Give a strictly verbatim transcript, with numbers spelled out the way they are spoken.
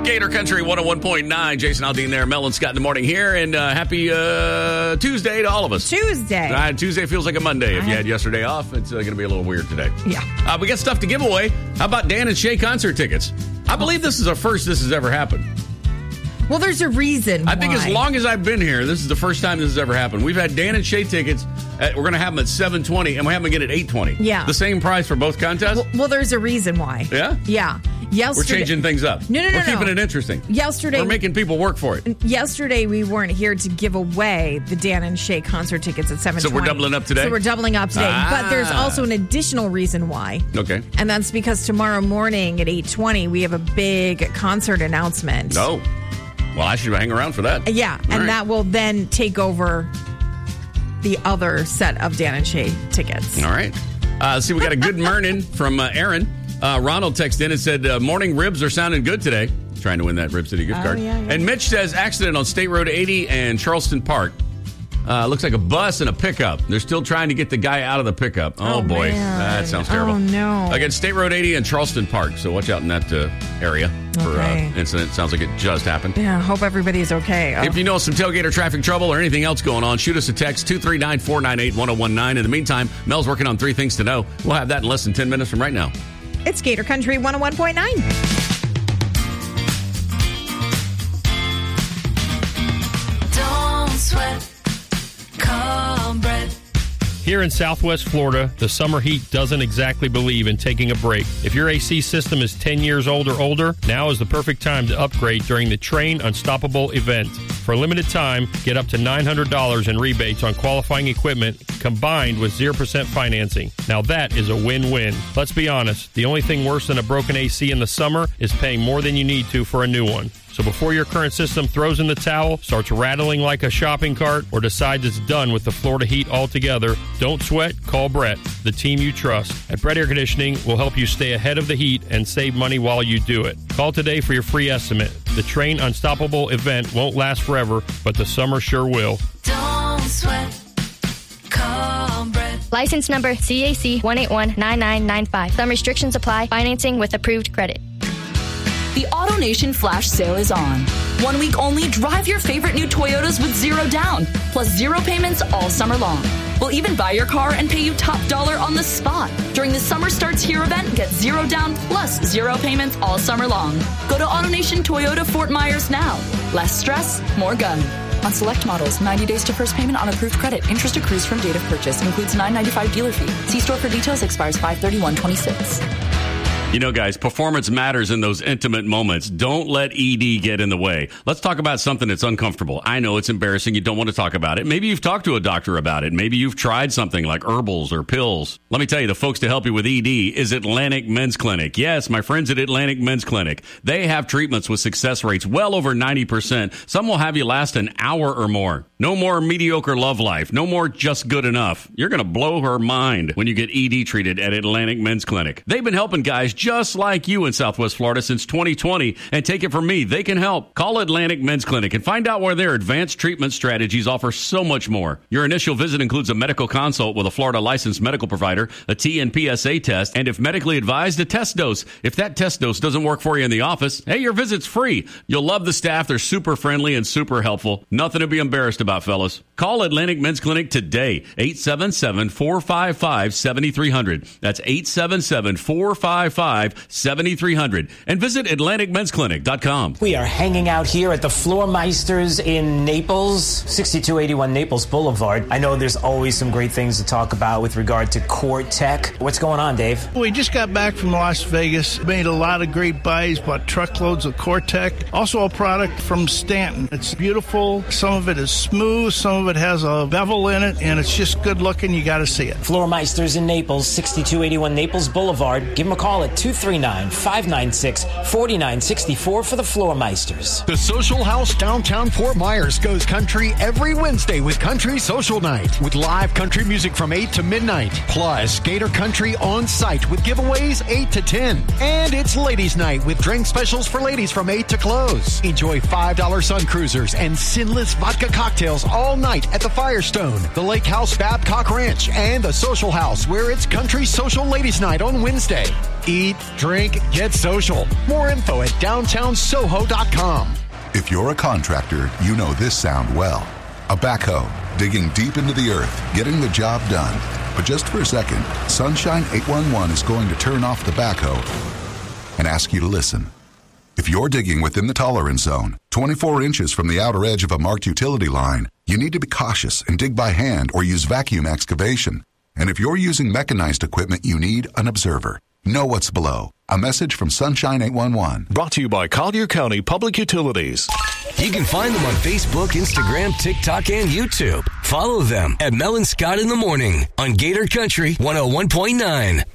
Gator Country one oh one point nine. Jason Aldean there. Mel and Scott in the morning here. And uh, happy uh, Tuesday to all of us. Tuesday. Uh, Tuesday feels like a Monday. If you had yesterday off, it's uh, going to be a little weird today. Yeah. Uh, we got stuff to give away. How about Dan and Shay concert tickets? I believe this is the first this has ever happened. Well, there's a reason I think why. as long as I've been here, this is the first time this has ever happened. We've had Dan and Shay tickets. At, we're going to have them at seven twenty, and we have them again at eight twenty. Yeah. The same price for both contests? Well, well there's a reason why. Yeah? Yeah. Yesterday, We're changing things up. No, no, no, We're keeping no. it interesting. Yesterday, We're making people work for it. Yesterday, we weren't here to give away the Dan and Shay concert tickets at seven twenty. So we're doubling up today? So we're doubling up today. Ah. But there's also an additional reason why. Okay. And that's because tomorrow morning at eight twenty, we have a big concert announcement. Oh. Well, I should hang around for that. Yeah, and right. that will then take over the other set of Dan and Shay tickets. All right. Uh, see, we got a good morning from uh, Aaron. Uh, Ronald texted in and said, uh, morning ribs are sounding good today. Trying to win that Rib City gift Oh, card. yeah, yeah. And Mitch says, accident on State Road eighty and Charleston Park. Uh, looks like a bus and a pickup. They're still trying to get the guy out of the pickup. Oh, Oh, boy. man. That sounds terrible. Oh, no. Again, State Road eighty and Charleston Park. So watch out in that uh, area for Okay. uh, incident. Sounds like it just happened. Yeah, hope everybody's okay. Oh. If you know some tailgater traffic trouble or anything else going on, shoot us a text, two three nine, four nine eight, one oh one nine. In the meantime, Mel's working on three things to know. We'll have that in less than ten minutes from right now. It's Gator Country one oh one point nine. Don't sweat. Call Brett. Here in Southwest Florida, the summer heat doesn't exactly believe in taking a break. If your A C system is ten years old or older, now is the perfect time to upgrade during the Train Unstoppable event. For a limited time, get up to nine hundred dollars in rebates on qualifying equipment combined with zero percent financing. Now that is a win-win. Let's be honest, the only thing worse than a broken A C in the summer is paying more than you need to for a new one. So before your current system throws in the towel, starts rattling like a shopping cart, or decides it's done with the Florida heat altogether, don't sweat, call Brett, the team you trust. At Brett Air Conditioning, we'll help you stay ahead of the heat and save money while you do it. Call today for your free estimate. The Train Unstoppable event won't last forever, but the summer sure will. Don't sweat. Call Brett. License number C A C one eight one nine nine nine five. Some restrictions apply. Financing with approved credit. The AutoNation Flash Sale is on. One week only, drive your favorite new Toyotas with zero down, plus zero payments all summer long. We'll even buy your car and pay you top dollar on the spot. During the Summer Starts Here event, get zero down plus zero payments all summer long. Go to AutoNation Toyota Fort Myers now. Less stress, more gun. On select models, ninety days to first payment on approved credit. Interest accrues from date of purchase. Includes nine ninety-five dealer fee. See store for details. Expires five thirty-one twenty-six. You know, guys, performance matters in those intimate moments. Don't let E D get in the way. Let's talk about something that's uncomfortable. I know it's embarrassing. You don't want to talk about it. Maybe you've talked to a doctor about it. Maybe you've tried something like herbals or pills. Let me tell you, the folks to help you with E D is Atlantic Men's Clinic. Yes, my friends at Atlantic Men's Clinic. They have treatments with success rates well over ninety percent. Some will have you last an hour or more. No more mediocre love life. No more just good enough. You're going to blow her mind when you get E D treated at Atlantic Men's Clinic. They've been helping guys just like you in Southwest Florida since twenty twenty. And take it from me, they can help. Call Atlantic Men's Clinic and find out where their advanced treatment strategies offer so much more. Your initial visit includes a medical consult with a Florida licensed medical provider, a T N P S A test, and if medically advised, a test dose. If that test dose doesn't work for you in the office, hey, your visit's free. You'll love the staff. They're super friendly and super helpful. Nothing to be embarrassed about, fellas. Call Atlantic Men's Clinic today. eight seven seven, four five five, seven three zero zero. That's eight seven seven, four five five, seven three zero zero. And visit Atlantic Men's Clinic dot com. We are hanging out here at the Floormeisters in Naples, sixty-two eighty-one Naples Boulevard. I know there's always some great things to talk about with regard to Core Tech. What's going on, Dave? We just got back from Las Vegas, made a lot of great buys, bought truckloads of Core Tech. Also a product from Stanton. It's beautiful. Some of it is smooth. Some of it has a bevel in it, and it's just good looking. You got to see it. Floormeisters in Naples, sixty-two eighty-one Naples Boulevard. Give them a call at two three nine, five nine six, four nine six four for the Floormeisters. The Social House downtown Fort Myers goes country every Wednesday with Country Social Night with live country music from eight to midnight. Plus, Gator Country on site with giveaways eight to ten. And it's Ladies Night with drink specials for ladies from eight to close. Enjoy five dollar Sun Cruisers and sinless vodka cocktails all night at the Firestone, the Lake House Babcock Ranch, and the Social House where it's Country Social Ladies Night on Wednesday. E Eat, drink, get social. More info at downtown soho dot com. If you're a contractor, you know this sound well. A backhoe, digging deep into the earth, getting the job done. But just for a second, Sunshine eight one one is going to turn off the backhoe and ask you to listen. If you're digging within the tolerance zone, twenty-four inches from the outer edge of a marked utility line, you need to be cautious and dig by hand or use vacuum excavation. And if you're using mechanized equipment, you need an observer. Know what's below. A message from Sunshine eight one one. Brought to you by Collier County Public Utilities. You can find them on Facebook, Instagram, TikTok, and YouTube. Follow them at Mel and Scott in the Morning on Gator Country one oh one point nine.